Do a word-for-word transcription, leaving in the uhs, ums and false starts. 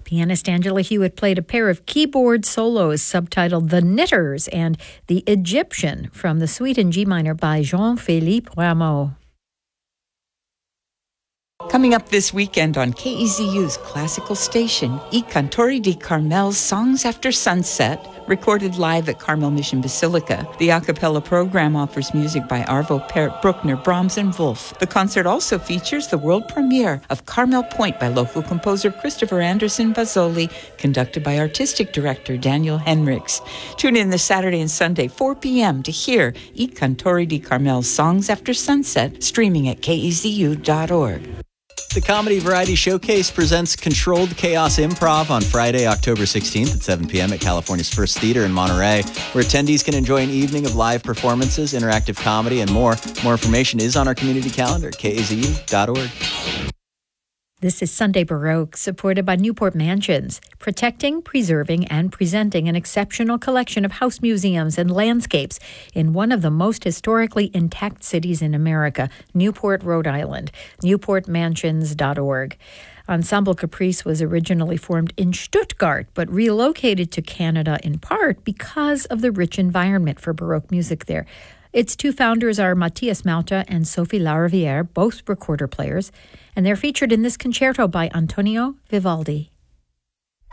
Pianist Angela Hewitt played a pair of keyboard solos subtitled The Knitters and The Egyptian from the Suite in G minor by Jean-Philippe Rameau. Coming up this weekend on K E Z U's classical station, I Cantori di Carmel's Songs After Sunset, recorded live at Carmel Mission Basilica. The a cappella program offers music by Arvo Pärt, Bruckner, Brahms, and Wolf. The concert also features the world premiere of Carmel Point by local composer Christopher Anderson Bazzoli, conducted by artistic director Daniel Henriks. Tune in this Saturday and Sunday, four p.m. to hear I Cantori di Carmel's Songs After Sunset, streaming at K E Z U dot org. The Comedy Variety Showcase presents Controlled Chaos Improv on Friday, October sixteenth at seven p.m. at California's First Theater in Monterey, where attendees can enjoy an evening of live performances, interactive comedy, and more. More information is on our community calendar at K A Z U dot org. This is Sunday Baroque, supported by Newport Mansions, protecting, preserving, and presenting an exceptional collection of house museums and landscapes in one of the most historically intact cities in America, Newport, Rhode Island. newport mansions dot org. Ensemble Caprice was originally formed in Stuttgart, but relocated to Canada in part because of the rich environment for Baroque music there. Its two founders are Matthias Mauta and Sophie Lariviere, both recorder players, and they're featured in this concerto by Antonio Vivaldi.